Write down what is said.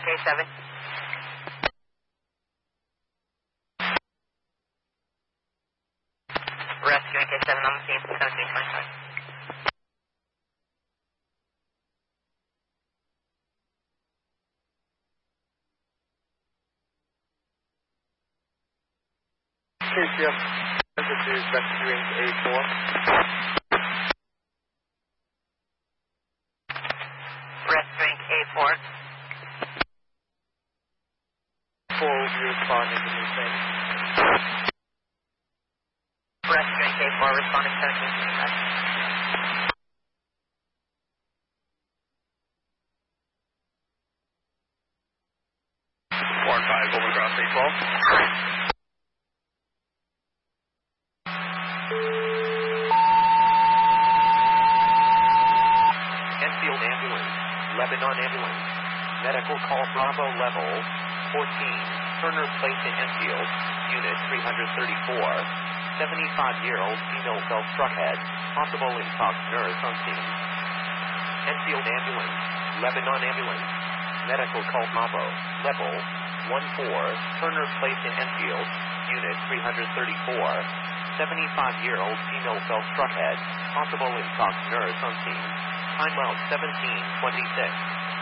K7. Rescuing K7 on the scene, 1725. KCM, this is rescuing A4. Rescuing A4. 4 will be responding to New Spain. Rescuing K4, responding 1725. Four and 5, Golden Cross A12. Enfield Ambulance, Lebanon Ambulance, medical call Bravo level 14, Turner Place in Enfield, unit 334, 75-year-old female self-struck head, possible intox nurse on scene. Enfield Ambulance, Lebanon Ambulance, medical call Bravo level 14, Turner Place in Enfield, unit 334, 75-year-old female self-struck head, possible intox nurse on scene. Time out 1726.